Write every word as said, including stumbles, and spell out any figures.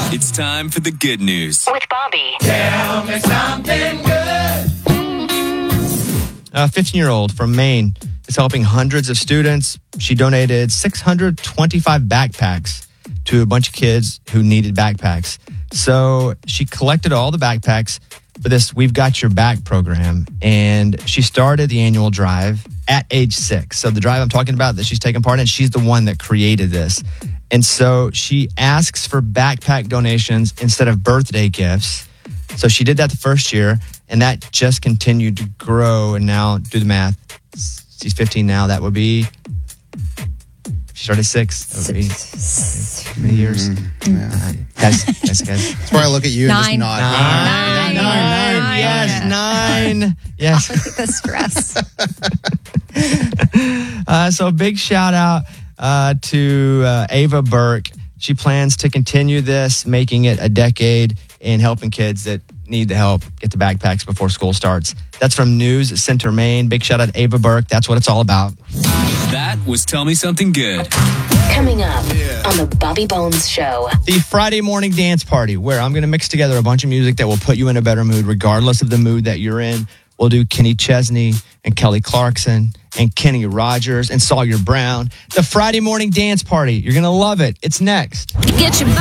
It's time for the good news with Bobby. Tell me something good. A fifteen-year-old from Maine is helping hundreds of students. She donated six hundred twenty-five backpacks to a bunch of kids who needed backpacks. So she collected all the backpacks for this We've Got Your Back program, and she started the annual drive at age six. So the drive I'm talking about that she's taking part in, she's the one that created this. And so she asks for backpack donations instead of birthday gifts. So she did that the first year, and that just continued to grow. And now, do the math. She's fifteen now. That would be, she started six. That would be how many years? Mm, yeah. Uh, guys, guys, guys. That's why I look at you Nine. and just nod. Nine. Nine. Nine. Nine. Yes, nine. Yes. Look at the stress. Uh, so a big shout out uh, to uh, Ava Burke. She plans to continue this, making it a decade in helping kids that need the help get the backpacks before school starts. That's from News Center, Maine. Big shout out to Ava Burke. That's what it's all about. That was Tell Me Something Good. Coming up on the Bobby Bones Show. The Friday morning dance party, where I'm going to mix together a bunch of music that will put you in a better mood, regardless of the mood that you're in. We'll do Kenny Chesney and Kelly Clarkson and Kenny Rogers and Sawyer Brown. The Friday morning dance party. You're going to love it. It's next. Get your